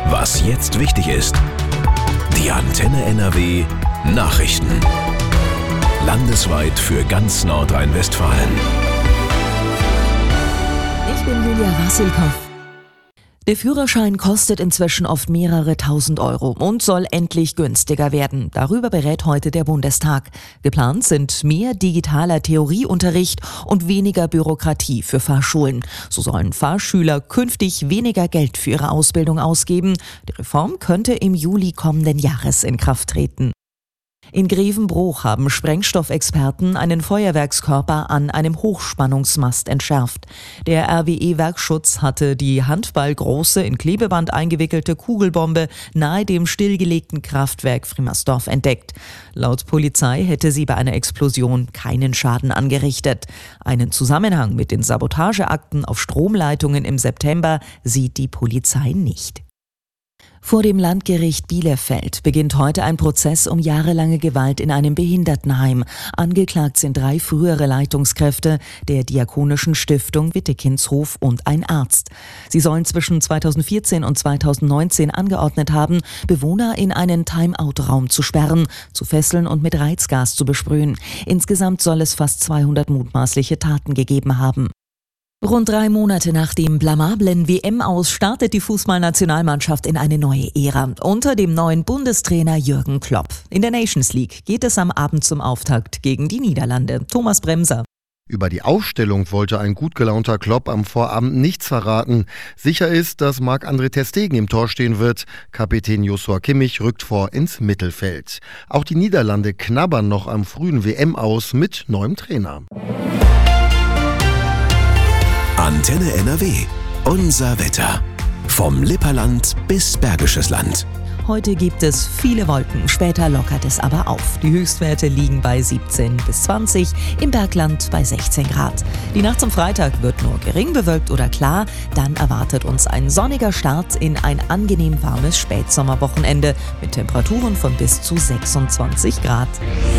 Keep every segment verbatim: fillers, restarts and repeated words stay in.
Was jetzt wichtig ist. Die Antenne N R W Nachrichten. Landesweit für ganz Nordrhein-Westfalen. Ich bin Julia Wassilkow. Der Führerschein kostet inzwischen oft mehrere tausend Euro und soll endlich günstiger werden. Darüber berät heute der Bundestag. Geplant sind mehr digitaler Theorieunterricht und weniger Bürokratie für Fahrschulen. So sollen Fahrschüler künftig weniger Geld für ihre Ausbildung ausgeben. Die Reform könnte im Juli kommenden Jahres in Kraft treten. In Grevenbroich haben Sprengstoffexperten einen Feuerwerkskörper an einem Hochspannungsmast entschärft. Der R W E-Werkschutz hatte die handballgroße, in Klebeband eingewickelte Kugelbombe nahe dem stillgelegten Kraftwerk Frimmersdorf entdeckt. Laut Polizei hätte sie bei einer Explosion keinen Schaden angerichtet. Einen Zusammenhang mit den Sabotageakten auf Stromleitungen im September sieht die Polizei nicht. Vor dem Landgericht Bielefeld beginnt heute ein Prozess um jahrelange Gewalt in einem Behindertenheim. Angeklagt sind drei frühere Leitungskräfte der Diakonischen Stiftung Wittekindshof und ein Arzt. Sie sollen zwischen zweitausendvierzehn und zweitausendneunzehn angeordnet haben, Bewohner in einen Timeout-Raum zu sperren, zu fesseln und mit Reizgas zu besprühen. Insgesamt soll es fast zweihundert mutmaßliche Taten gegeben haben. Rund drei Monate nach dem blamablen W M-Aus startet die Fußballnationalmannschaft in eine neue Ära unter dem neuen Bundestrainer Jürgen Klopp. In der Nations League geht es am Abend zum Auftakt gegen die Niederlande. Thomas Bremser. Über die Aufstellung wollte ein gut gelaunter Klopp am Vorabend nichts verraten. Sicher ist, dass Marc-André ter Stegen im Tor stehen wird. Kapitän Joshua Kimmich rückt vor ins Mittelfeld. Auch die Niederlande knabbern noch am frühen W M-Aus mit neuem Trainer. Antenne N R W. Unser Wetter. Vom Lipperland bis Bergisches Land. Heute gibt es viele Wolken, später lockert es aber auf. Die Höchstwerte liegen bei siebzehn bis zwanzig, im Bergland bei sechzehn Grad. Die Nacht zum Freitag wird nur gering bewölkt oder klar. Dann erwartet uns ein sonniger Start in ein angenehm warmes Spätsommerwochenende mit Temperaturen von bis zu sechsundzwanzig Grad.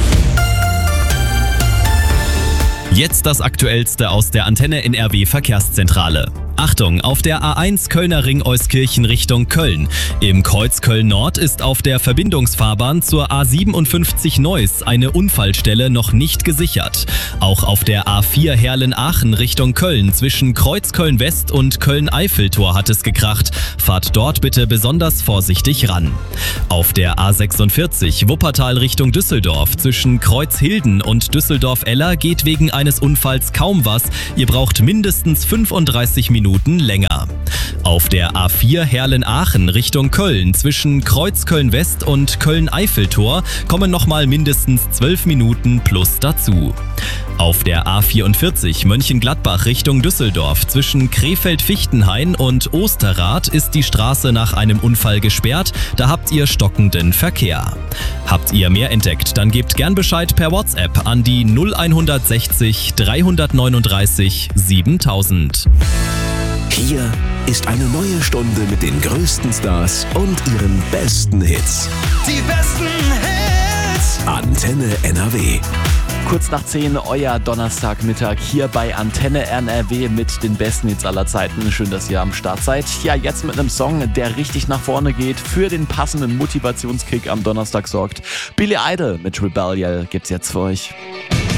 Jetzt das Aktuellste aus der Antenne N R W Verkehrszentrale. Achtung, auf der A eins Kölner Ring Euskirchen Richtung Köln. Im Kreuz Köln-Nord ist auf der Verbindungsfahrbahn zur A siebenundfünfzig Neuss eine Unfallstelle noch nicht gesichert. Auch auf der A vier Herlen-Aachen Richtung Köln zwischen Kreuz Köln-West und Köln-Eiffeltor hat es gekracht. Fahrt dort bitte besonders vorsichtig ran. Auf der A sechsundvierzig Wuppertal Richtung Düsseldorf zwischen Kreuzhilden und Düsseldorf-Eller geht wegen eines Unfalls kaum was. Ihr braucht mindestens fünfunddreißig Minuten länger. Auf der A vier Herlen-Aachen Richtung Köln zwischen Kreuz Köln-West und Köln-Eiffeltor kommen nochmal mindestens zwölf Minuten plus dazu. Auf der A vierundvierzig Mönchengladbach Richtung Düsseldorf zwischen Krefeld-Fichtenhain und Osterrath ist die Straße nach einem Unfall gesperrt. Da habt ihr stockenden Verkehr. Habt ihr mehr entdeckt, dann gebt gern Bescheid per WhatsApp an die null sechzig dreihundertneununddreißig siebentausend. Hier ist eine neue Stunde mit den größten Stars und ihren besten Hits. Die besten Hits! Antenne N R W. Kurz nach zehn, euer Donnerstagmittag hier bei Antenne N R W mit den besten Hits aller Zeiten. Schön, dass ihr am Start seid. Ja, jetzt mit einem Song, der richtig nach vorne geht, für den passenden Motivationskick am Donnerstag sorgt. Billy Idol mit Rebellion gibt's jetzt für euch.